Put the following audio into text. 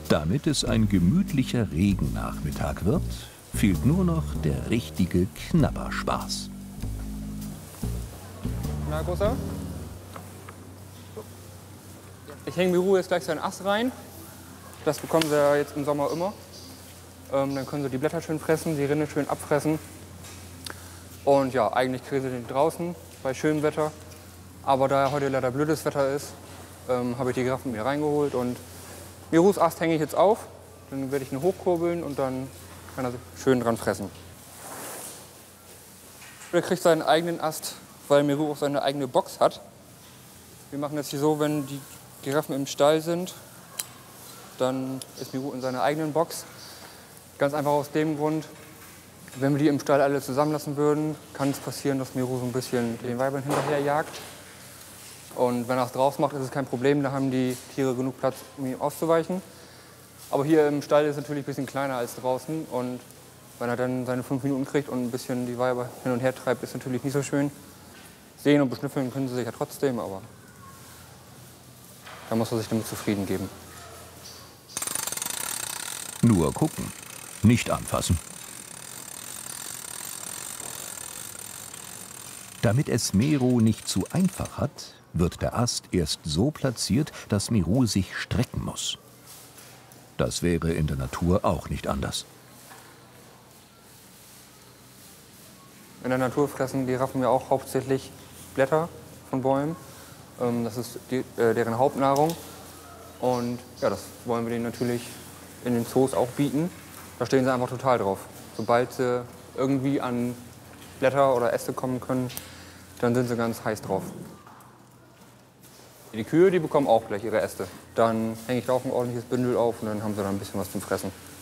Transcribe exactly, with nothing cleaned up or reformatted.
Damit es ein gemütlicher Regennachmittag wird, fehlt nur noch der richtige Knabberspaß. Na, Großer? Ich hänge Miru jetzt gleich seinen Ast rein. Das bekommen sie ja jetzt im Sommer immer. Ähm, dann können sie die Blätter schön fressen, die Rinde schön abfressen. Und ja, eigentlich kriegen sie den draußen bei schönem Wetter. Aber da heute leider blödes Wetter ist, ähm, habe ich die Giraffen mir reingeholt. Und Mirus Ast hänge ich jetzt auf. Dann werde ich ihn hochkurbeln und dann kann er schön dran fressen. Er kriegt seinen eigenen Ast, weil Miru auch seine eigene Box hat. Wir machen das hier so, wenn die Giraffen im Stall sind, dann ist Miru in seiner eigenen Box. Ganz einfach aus dem Grund, wenn wir die im Stall alle zusammenlassen würden, kann es passieren, dass Miru so ein bisschen den Weibern hinterherjagt. Und wenn er es draus macht, ist es kein Problem, da haben die Tiere genug Platz, um ihm auszuweichen. Aber hier im Stall ist es natürlich ein bisschen kleiner als draußen. Und wenn er dann seine fünf Minuten kriegt und ein bisschen die Weiber hin und her treibt, ist natürlich nicht so schön. Sehen und beschnüffeln können sie sich ja trotzdem, aber da muss er sich damit zufrieden geben. Nur gucken, nicht anfassen. Damit es Meru nicht zu einfach hat, wird der Ast erst so platziert, dass Miru sich strecken muss. Das wäre in der Natur auch nicht anders. In der Natur fressen Giraffen ja auch hauptsächlich Blätter von Bäumen. Das ist die, äh, deren Hauptnahrung. Und ja, das wollen wir denen natürlich in den Zoos auch bieten. Da stehen sie einfach total drauf. Sobald sie irgendwie an Blätter oder Äste kommen können, dann sind sie ganz heiß drauf. Die Kühe, die bekommen auch gleich ihre Äste. Dann hänge ich da auch ein ordentliches Bündel auf und dann haben sie da ein bisschen was zum Fressen.